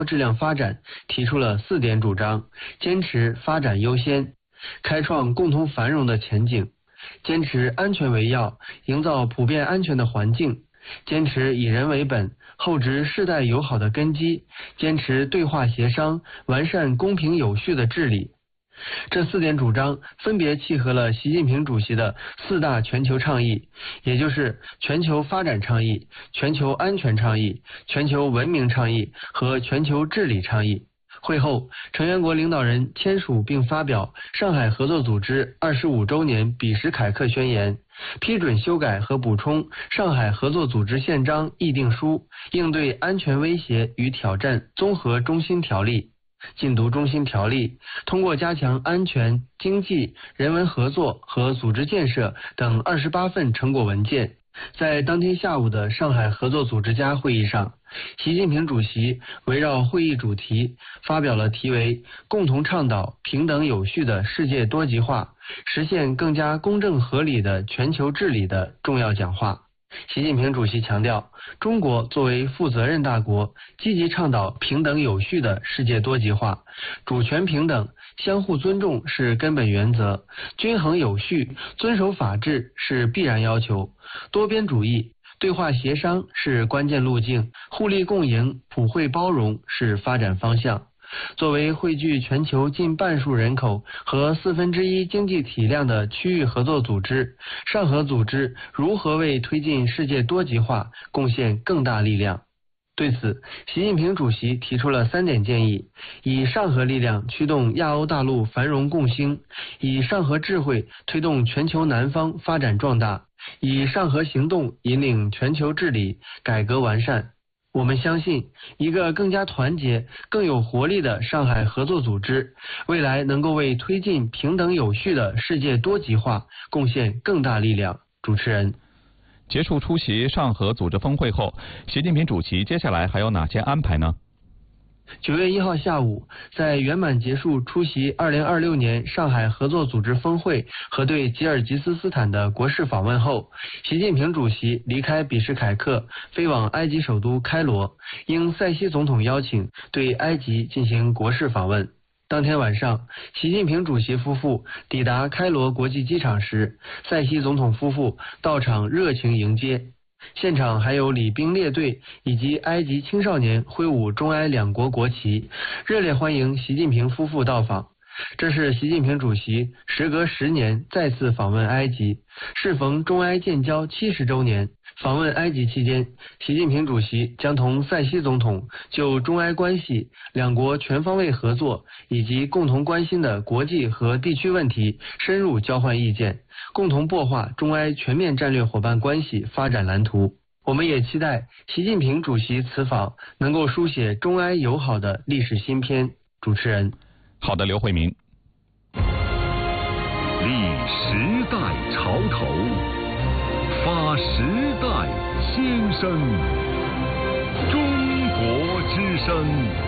质量发展提出了4点主张，坚持发展优先，开创共同繁荣的前景，坚持安全为要，营造普遍安全的环境，坚持以人为本，厚植世代友好的根基，坚持对话协商，完善公平有序的治理。这4点主张分别契合了习近平主席的4大全球倡议，也就是全球发展倡议、全球安全倡议、全球文明倡议和全球治理倡议。会后，成员国领导人签署并发表上海合作组织25周年比什凯克宣言，批准修改和补充上海合作组织宪章议定书，应对安全威胁与挑战综合中心条例。禁毒中心条例通过加强安全、经济、人文合作和组织建设等28份成果文件。在当天下午的上海合作组织家会议上，习近平主席围绕会议主题发表了题为“共同倡导平等有序的世界多极化，实现更加公正合理的全球治理”的重要讲话。习近平主席强调，中国作为负责任大国，积极倡导平等有序的世界多极化，主权平等、相互尊重是根本原则，均衡有序、遵守法治是必然要求，多边主义、对话协商是关键路径，互利共赢、普惠包容是发展方向。作为汇聚全球近半数人口和1/4经济体量的区域合作组织，上合组织如何为推进世界多极化贡献更大力量？对此，习近平主席提出了3点建议：以上合力量驱动亚欧大陆繁荣共兴，以上合智慧推动全球南方发展壮大，以上合行动引领全球治理改革完善。我们相信，一个更加团结、更有活力的上海合作组织，未来能够为推进平等有序的世界多极化贡献更大力量。主持人。 结束出席上合组织峰会后，习近平主席接下来还有哪些安排呢 ？9月1号下午，在圆满结束出席2026年上海合作组织峰会和对吉尔吉斯斯坦的国事访问后，习近平主席离开比什凯克，飞往埃及首都开罗，应塞西总统邀请，对埃及进行国事访问。当天晚上，习近平主席夫妇抵达开罗国际机场时，塞西总统夫妇到场热情迎接。现场还有礼宾列队以及埃及青少年挥舞中埃2国国旗，热烈欢迎习近平夫妇到访。这是习近平主席时隔10年再次访问埃及，适逢中埃建交70周年。访问埃及期间，习近平主席将同塞西总统就中埃关系、2国全方位合作以及共同关心的国际和地区问题深入交换意见，共同擘画中埃全面战略伙伴关系发展蓝图。我们也期待习近平主席此访能够书写中埃友好的历史新篇。主持人。 好的，刘慧明。 立时代潮头，发时代先声，中国之声。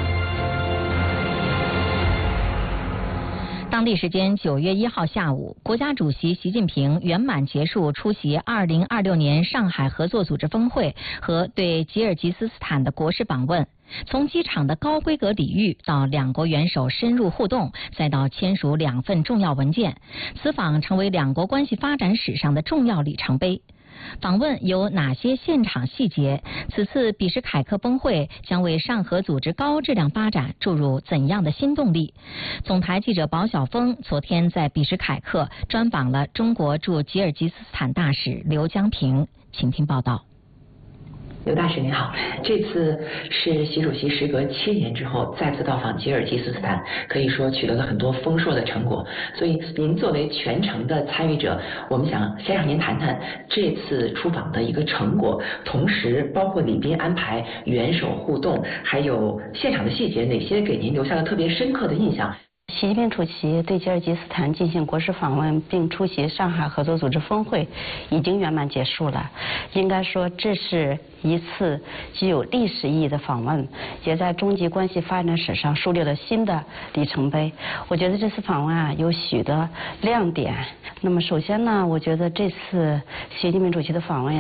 当地时间9月1号下午，国家主席习近平圆满结束出席2026年上海合作组织峰会和对吉尔吉斯斯坦的国事访问。从机场的高规格礼遇到2国元首深入互动，再到签署2份重要文件，此访成为2国关系发展史上的重要里程碑。访问有哪些现场细节？此次比什凯克峰会将为上合组织高质量发展注入怎样的新动力？总台记者保晓峰昨天在比什凯克专访了中国驻吉尔吉斯斯坦大使刘江平，请听报道。 刘大使您好，这次是习主席时隔7年之后再次到访吉尔吉斯斯坦，可以说取得了很多丰硕的成果。所以您作为全程的参与者，我们想先让您谈谈这次出访的一个成果，同时包括礼宾安排、元首互动，还有现场的细节，哪些给您留下了特别深刻的印象？ 习近平主席对吉尔吉斯斯坦进行国事访问，并出席上海合作组织峰会，已经圆满结束了。应该说，这是一次具有历史意义的访问，也在中吉关系发展史上树立了新的里程碑。我觉得这次访问啊，有许多亮点。那么首先呢，我觉得这次习近平主席的访问呀，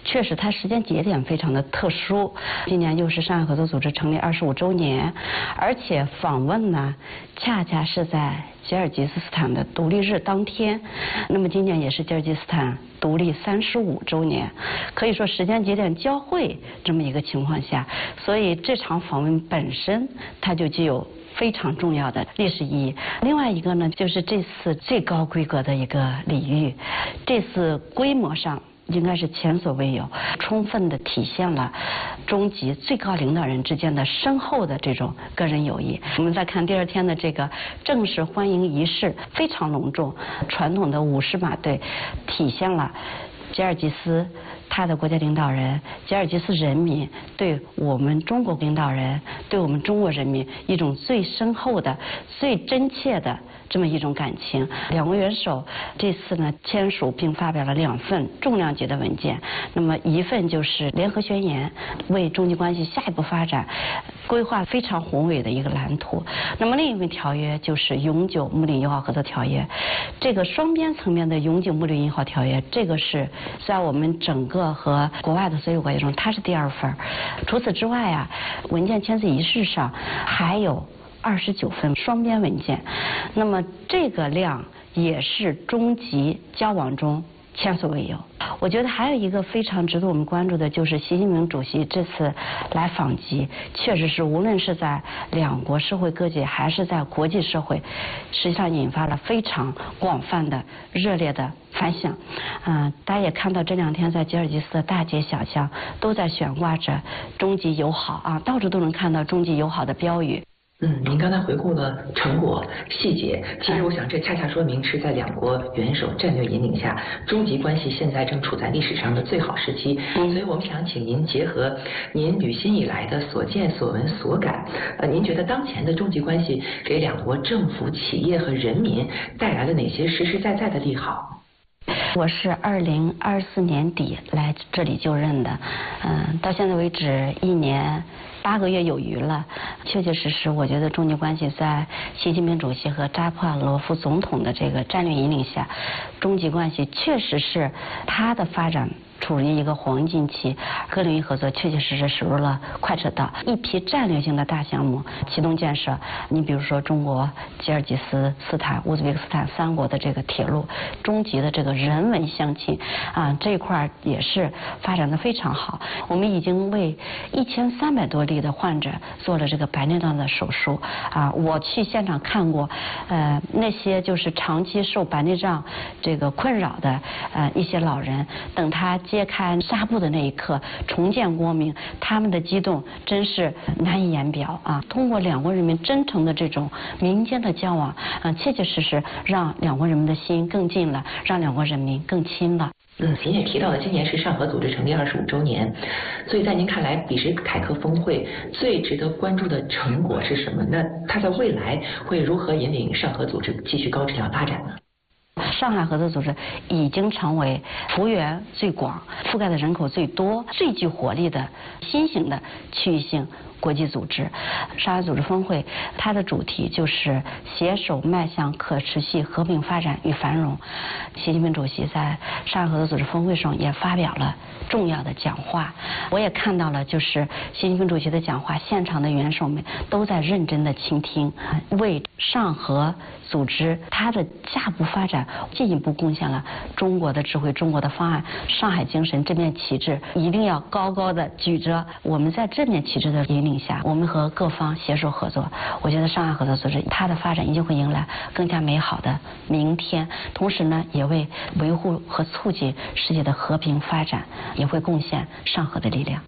确实它时间节点非常的特殊，今年又是上海合作组织成立25周年，而且访问呢恰恰是在吉尔吉斯斯坦的独立日当天，那么今年也是吉尔吉斯斯坦独立35周年，可以说时间节点交汇这么一个情况下，所以这场访问本身它就具有非常重要的历史意义。另外一个呢，就是这次最高规格的一个礼遇，这次规模上应该是前所未有，充分的体现了中级最高领导人之间的深厚的这种个人友谊。我们再看第二天的这个正式欢迎仪式，非常隆重，传统的武士马队体现了吉尔吉斯他的国家领导人，吉尔吉斯人民对我们中国领导人，对我们中国人民一种最深厚的、最真切的这么一种感情。两国元首这次呢签署并发表了2份重量级的文件，那么一份就是联合宣言，为中吉关系下一步发展规划非常宏伟的一个蓝图。那么另一份条约就是永久睦邻友好合作条约，这个双边层面的永久睦邻友好条约，这个是在我们整个和国外的所有国家中，它是第2份。除此之外啊，文件签字仪式上还有29份双边文件，那么这个量也是中吉交往中前所未有。我觉得还有一个非常值得我们关注的，就是习近平主席这次来访吉，确实是无论是在两国社会各界还是在国际社会，实际上引发了非常广泛的热烈的反响。大家也看到这2天在吉尔吉斯的大街小巷都在悬挂着中吉友好啊，到处都能看到中吉友好的标语。 您刚才回顾了成果细节，其实我想这恰恰说明是在两国元首战略引领下，中吉关系现在正处在历史上的最好时期。所以我们想请您结合您履新以来的所见所闻所感，您觉得当前的中吉关系给两国政府、企业和人民带来了哪些实实在在的利好？ 我是2024年底来这里就任的，到现在为止1年8个月有余了。确确实实，我觉得中吉关系在习近平主席和扎波尔罗夫总统的这个战略引领下，中吉关系确实是它的发展处于一个黄金期，各领域合作确确实实驶入了快车道，一批战略性的大项目启动建设。你比如说中国、吉尔吉斯斯坦、乌兹别克斯坦3国的这个铁路，中吉的这个人文相亲这一块也是发展的非常好。我们已经为1300多例的患者做了这个白内障的手术我去现场看过，那些就是长期受白内障这个困扰的一些老人，等他揭开纱布的那一刻，重见光明，他们的激动真是难以言表通过两国人民真诚的这种民间的交往切切实实让两国人民的心更近了，让两国人民更亲了。 您也提到了今年是上合组织成立25周年，所以在您看来，比什凯克峰会最值得关注的成果是什么？那它在未来会如何引领上合组织继续高质量发展呢？ 上海合作组织已经成为幅员最广、覆盖的人口最多、最具活力的新型的区域性国际组织。上海组织峰会它的主题就是携手迈向可持续和平发展与繁荣。习近平主席在上海合作组织峰会上也发表了重要的讲话，我也看到了就是习近平主席的讲话，现场的元首们都在认真的倾听，为上合组织它的下步发展进一步贡献了中国的智慧、中国的方案。上海精神这面旗帜一定要高高的举着，我们在这面旗帜的引领下，我们和各方携手合作，我觉得上海合作组织它的发展一定会迎来更加美好的明天。同时呢，也为维护和促进世界的和平发展也会贡献上合的力量。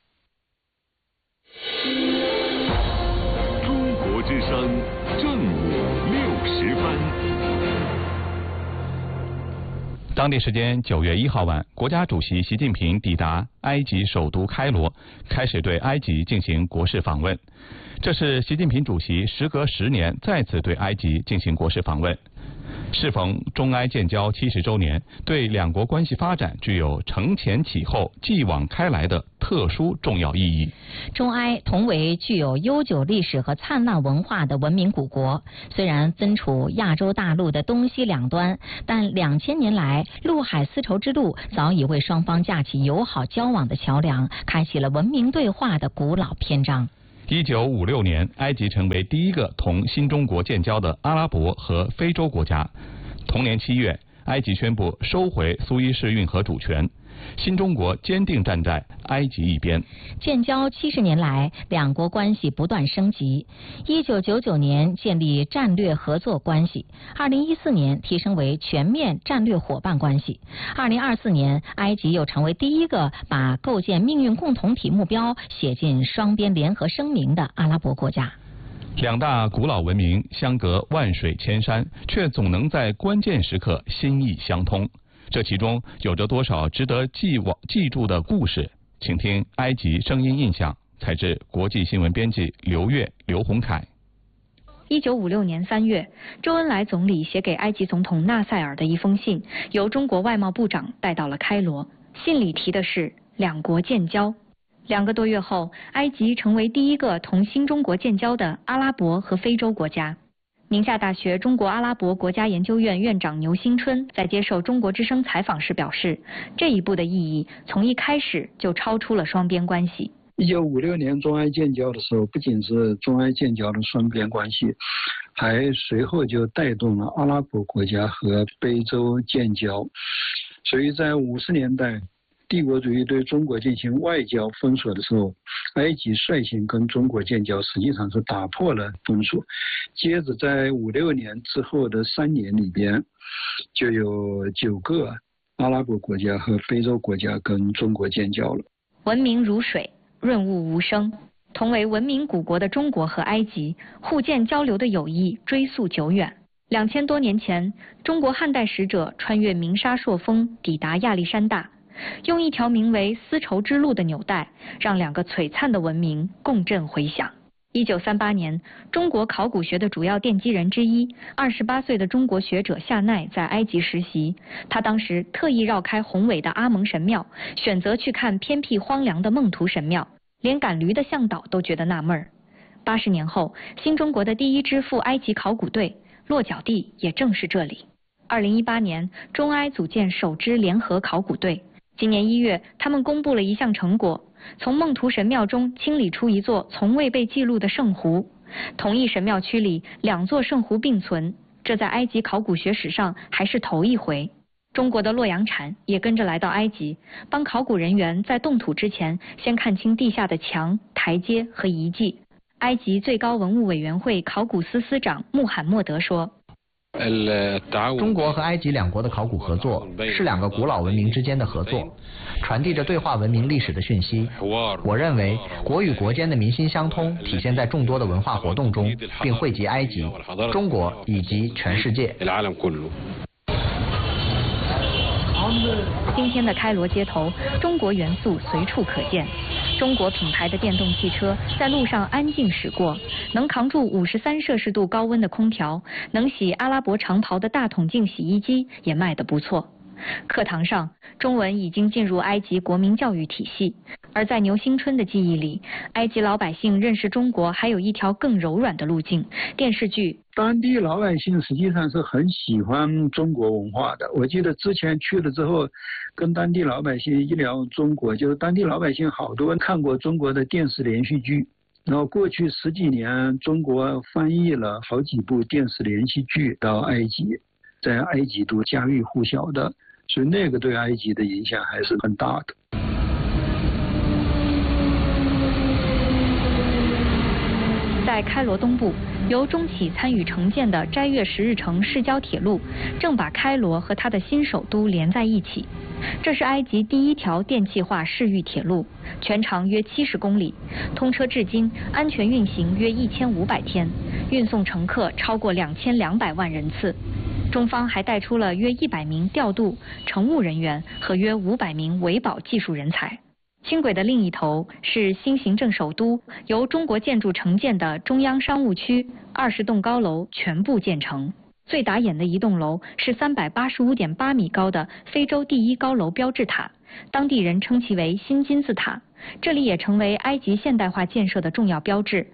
中国之声正午60分。 当地时间9月1号晚，国家主席习近平抵达埃及首都开罗，开始对埃及进行国事访问。这是习近平主席时隔10年再次对埃及进行国事访问。适逢中埃建交70周年，对两国关系发展具有承前启后、继往开来的特殊重要意义。 中埃同为具有悠久历史和灿烂文化的文明古国，虽然分处亚洲大陆的东西两端，但2000年来陆海丝绸之路早已为双方架起友好交往的桥梁，开启了文明对话的古老篇章。 1956年，埃及成为第一个同新中国建交的阿拉伯和非洲国家。同年7月，埃及宣布收回苏伊士运河主权。新中国坚定站在埃及一边。 建交70年来，两国关系不断升级。1999年建立战略合作关系，2014年提升为全面战略伙伴关系。2024年，埃及又成为第一个把构建命运共同体目标写进双边联合声明的阿拉伯国家。 两大古老文明相隔万水千山，却总能在关键时刻心意相通。这其中有着多少值得记住的故事？请听埃及声音印象，采自国际新闻编辑刘月、刘洪凯。 1956年3月，周恩来总理写给埃及总统纳赛尔的一封信，由中国外贸部长带到了开罗。信里提的是两国建交。2个多月后，埃及成为第一个同新中国建交的阿拉伯和非洲国家。宁夏大学中国阿拉伯国家研究院院长牛新春在接受中国之声采访时表示，这一步的意义从一开始就超出了双边关系。 1956年中埃建交的时候，不仅是中埃建交的双边关系，还随后就带动了阿拉伯国家和非洲建交。所以在50年代帝国主义对中国进行外交封锁的时候，埃及率先跟中国建交，实际上是打破了封锁。接着在56年之后的3年里边，就有9个阿拉伯国家和非洲国家跟中国建交了。 文明如水，润物无声。同为文明古国的中国和埃及互鉴交流的友谊追溯久远。2000多年前，中国汉代使者穿越鸣沙朔风，抵达亚历山大，用一条名为丝绸之路的纽带，让2个璀璨的文明共振回响。1938年，中国考古学的主要奠基人之一，28岁的中国学者夏奈在埃及实习。他当时特意绕开宏伟的阿蒙神庙，选择去看偏僻荒凉的孟图神庙，连赶驴的向导都觉得纳闷儿。80年后，新中国的第一支赴埃及考古队落脚地也正是这里。2018年，中埃组建首支联合考古队。今年1月，他们公布了一项成果，从孟图神庙中清理出一座从未被记录的圣湖。同一神庙区里2座圣湖并存，这在埃及考古学史上还是头一回。中国的洛阳铲也跟着来到埃及，帮考古人员在动土之前先看清地下的墙、台阶和遗迹。埃及最高文物委员会考古司司长穆罕默德说， 中国和埃及2国的考古合作是2个古老文明之间的合作，传递着对话文明历史的讯息。我认为国与国间的民心相通体现在众多的文化活动中，并惠及埃及、中国以及全世界。 今天的开罗街头，中国元素随处可见。中国品牌的电动汽车在路上安静驶过，能扛住53摄氏度高温的空调，能洗阿拉伯长袍的大桶净洗衣机也卖得不错。课堂上，中文已经进入埃及国民教育体系，而在牛新春的记忆里，埃及老百姓认识中国还有一条更柔软的路径。电视剧， 当地老百姓实际上是很喜欢中国文化的。我记得之前去了之后，跟当地老百姓一聊中国，就是当地老百姓好多看过中国的电视连续剧。然后过去10几年，中国翻译了好几部电视连续剧到埃及，在埃及都家喻户晓的。所以那个对埃及的影响还是很大的。 在开罗东部，由中企参与承建的斋月10日城市郊铁路，正把开罗和它的新首都连在一起。这是埃及第1条电气化市域铁路，全长约70公里，通车至今，安全运行约1500天，运送乘客超过2200万人次。中方还带出了约100名调度、乘务人员和约500名维保技术人才。轻轨的另一头是新行政首都，由中国建筑承建的中央商务区，20栋高楼全部建成。最打眼的一栋楼是385.8米高的非洲第1高楼标志塔，当地人称其为新金字塔， 这里也成为埃及现代化建设的重要标志。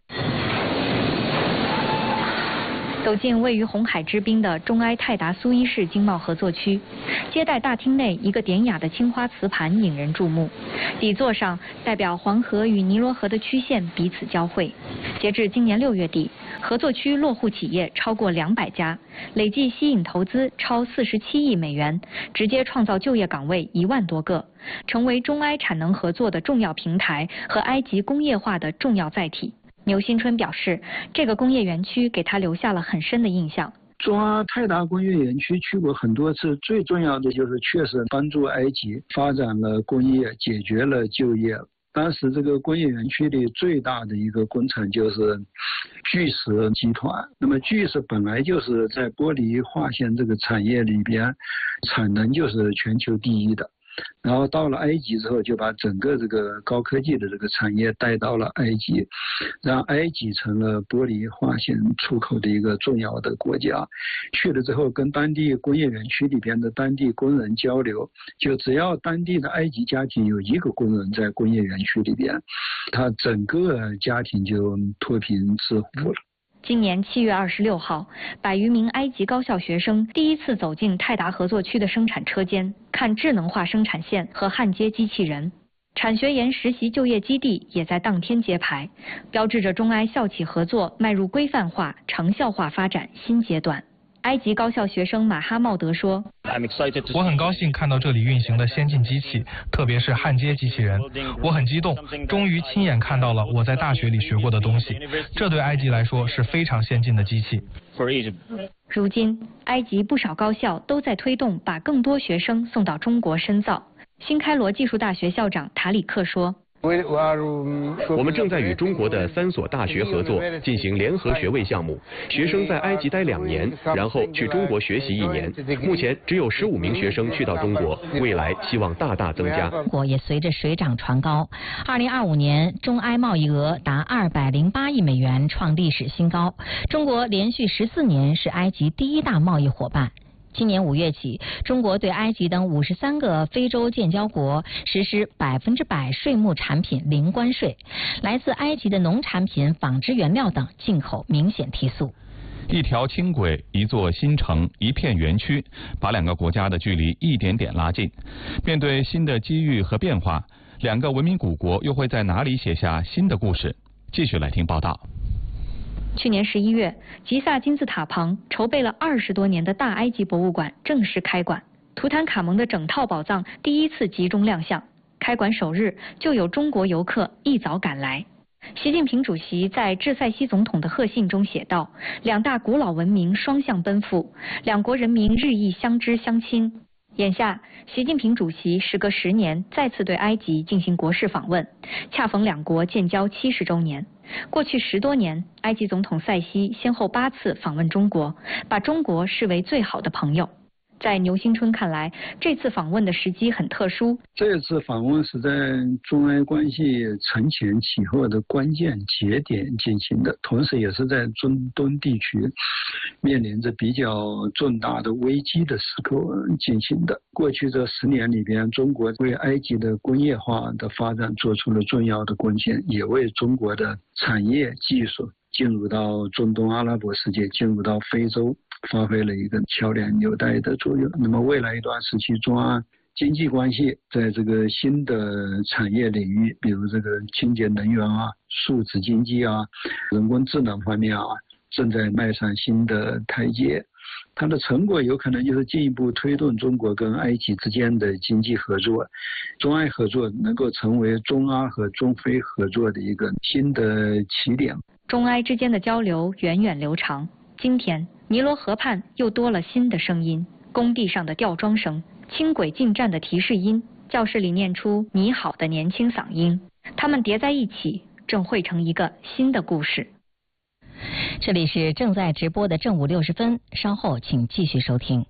走进位于红海之滨的中埃泰达苏伊士经贸合作区，接待大厅内一个典雅的青花瓷盘引人注目，底座上代表黄河与尼罗河的曲线彼此交汇。截至今年6月底，合作区落户企业超过200家，累计吸引投资超47亿美元，直接创造就业岗位1万多个，成为中埃产能合作的重要平台和埃及工业化的重要载体。牛新春表示，这个工业园区给他留下了很深的印象。 中阿泰达工业园区去过很多次，最重要的就是确实帮助埃及发展了工业，解决了就业。当时这个工业园区里最大的一个工厂就是巨石集团。那么巨石本来就是在玻璃化纤这个产业里边，产能就是全球第一的。然后到了埃及之后，就把整个这个高科技的这个产业带到了埃及，让埃及成了玻璃化纤出口的一个重要的国家。去了之后，跟当地工业园区里边的当地工人交流，就只要当地的埃及家庭有1个工人在工业园区里边，他整个家庭就脱贫致富了。 今年7月26号，100余名埃及高校学生第一次走进泰达合作区的生产车间，看智能化生产线和焊接机器人。产学研实习就业基地也在当天揭牌，标志着中埃校企合作迈入规范化、成效化发展新阶段。埃及高校学生马哈茂德说：“ 我很高兴看到这里运行的先进机器，特别是焊接机器人。我很激动，终于亲眼看到了我在大学里学过的东西。这对埃及来说是非常先进的机器。” 如今，埃及不少高校都在推动把更多学生送到中国深造。新开罗技术大学校长塔里克说：“ 我们正在与中国的3所大学合作，进行联合学位项目。学生在埃及待2年，然后去中国学习1年。目前只有15名学生去到中国，未来希望大大增加。 中国也随着水涨船高，2025年中埃贸易额达208亿美元，创历史新高。中国连续14年是埃及第1大贸易伙伴。今年5月起，中国对埃及等53个非洲建交国实施100%税目产品零关税，来自埃及的农产品、纺织原料等进口明显提速。 一条轻轨，一座新城，一片园区，把2个国家的距离一点点拉近。面对新的机遇和变化，2个文明古国又会在哪里写下新的故事？继续来听报道。 去年11月，吉萨金字塔旁筹备了20多年的大埃及博物馆正式开馆，图坦卡蒙的整套宝藏第一次集中亮相。开馆首日就有中国游客一早赶来。习近平主席在致塞西总统的贺信中写道：“2大古老文明双向奔赴，2国人民日益相知相亲。”眼下，习近平主席时隔10年再次对埃及进行国事访问，恰逢2国建交70周年。过去10多年，埃及总统塞西先后8次访问中国，把中国视为最好的朋友。在牛新春看来，这次访问的时机很特殊。 这次访问是在中埃关系承前启后的关键节点进行的，同时也是在中东地区面临着比较重大的危机的时刻进行的。过去这10年里边，中国为埃及的工业化的发展做出了重要的贡献，也为中国的产业技术进入到中东阿拉伯世界，进入到非洲，发挥了一个桥梁纽带的作用。那么未来一段时期，中阿经济关系在这个新的产业领域，比如这个清洁能源啊、数字经济啊、人工智能方面啊，正在迈上新的台阶。它的成果有可能就是进一步推动中国跟埃及之间的经济合作，中埃合作能够成为中阿和中非合作的一个新的起点。 中埃之间的交流源远流长，今天尼罗河畔又多了新的声音，工地上的吊装声，轻轨进站的提示音，教室里念出你好的年轻嗓音，它们叠在一起，正汇成一个新的故事。 这里是正在直播的正午60分，稍后请继续收听。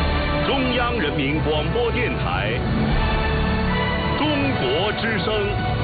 中央人民广播电台，中国之声。